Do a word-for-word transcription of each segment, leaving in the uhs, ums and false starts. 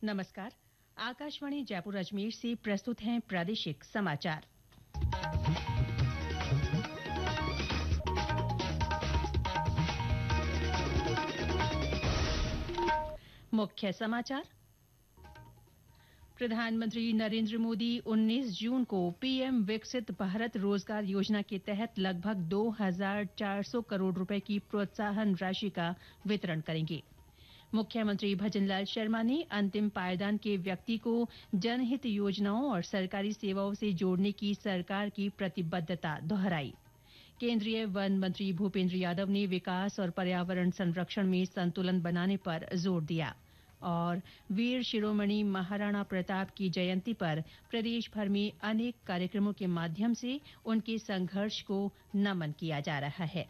नमस्कार। आकाशवाणी जयपुर अजमेर से प्रस्तुत हैं प्रादेशिक समाचार। मुख्य समाचार। प्रधानमंत्री नरेंद्र मोदी उन्नीस जून को पीएम विकसित भारत रोजगार योजना के तहत लगभग दो हज़ार चार सौ करोड़ रुपए की प्रोत्साहन राशि का वितरण करेंगे। मुख्यमंत्री भजनलाल शर्मा ने अंतिम पायदान के व्यक्ति को जनहित योजनाओं और सरकारी सेवाओं से जोड़ने की सरकार की प्रतिबद्धता दोहराई। केंद्रीय वन मंत्री भूपेंद्र यादव ने विकास और पर्यावरण संरक्षण में संतुलन बनाने पर जोर दिया। और वीर शिरोमणि महाराणा प्रताप की जयंती पर प्रदेश भर में अनेक कार्यक्रमों के माध्यम से उनके संघर्ष को नमन किया जा रहा है।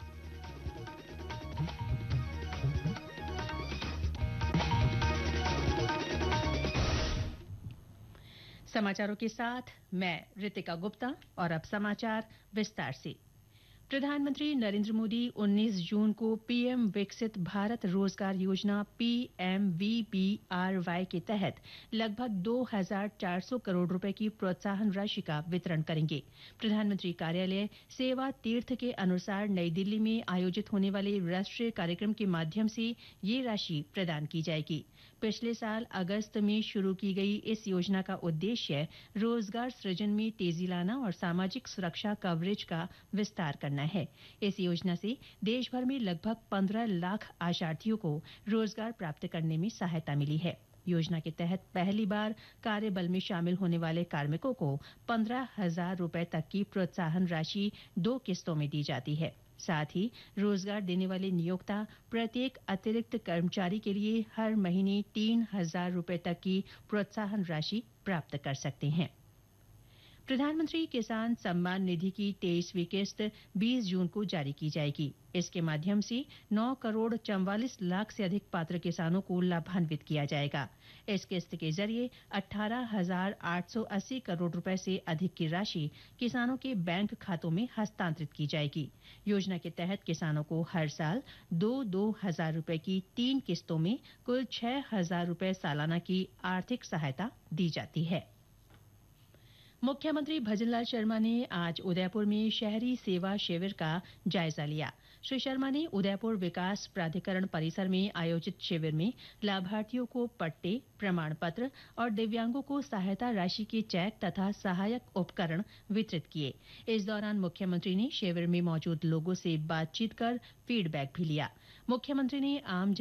समाचारों के साथ मैं रितिका गुप्ता और अब समाचार विस्तार से। प्रधानमंत्री नरेंद्र मोदी उन्नीस जून को पीएम विकसित भारत रोजगार योजना पीएमवीपीआरवाई के तहत लगभग दो हज़ार चार सौ करोड़ रुपए की प्रोत्साहन राशि का वितरण करेंगे। प्रधानमंत्री कार्यालय सेवा तीर्थ के अनुसार नई दिल्ली में आयोजित होने वाले राष्ट्रीय कार्यक्रम के माध्यम से ये राशि प्रदान की जाएगी। पिछले साल अगस्त में शुरू की गई इस योजना का उद्देश्य रोजगार सृजन में तेजी लाना और सामाजिक सुरक्षा कवरेज का विस्तार करना है। इस योजना से देश भर में लगभग पंद्रह लाख आशार्थियों को रोजगार प्राप्त करने में सहायता मिली है। योजना के तहत पहली बार कार्यबल में शामिल होने वाले कार्मिकों को पंद्रह हजार रुपए तक की प्रोत्साहन राशि दो किस्तों में दी जाती है। साथ ही रोजगार देने वाले नियोक्ता प्रत्येक अतिरिक्त कर्मचारी के लिए हर महीने तीन हजार रुपए तक की प्रोत्साहन राशि प्राप्त कर सकते हैं। प्रधानमंत्री किसान सम्मान निधि की तेईसवीं किस्त बीस जून को जारी की जाएगी। इसके माध्यम से नौ करोड़ चौवालीस लाख से अधिक पात्र किसानों को लाभान्वित किया जाएगा। इस किस्त के जरिए अठारह हजार आठ सौ अस्सी करोड़ रुपए से अधिक की राशि किसानों के बैंक खातों में हस्तांतरित की जाएगी। योजना के तहत किसानों को हर साल दो दो हजार रुपए की तीन किस्तों में कुल छह हजार रुपए सालाना की आर्थिक सहायता दी जाती है। मुख्यमंत्री भजनलाल शर्मा ने आज उदयपुर में शहरी सेवा शिविर का जायजा लिया। श्री शर्मा ने उदयपुर विकास प्राधिकरण परिसर में आयोजित शिविर में लाभार्थियों को पट्टे, प्रमाण पत्र और दिव्यांगों को सहायता राशि के चेक तथा सहायक उपकरण वितरित किए। इस दौरान मुख्यमंत्री ने शिविर में मौजूद लोगों से बातचीत कर फीडबैक भी लिया। मुख्यमंत्री ने आम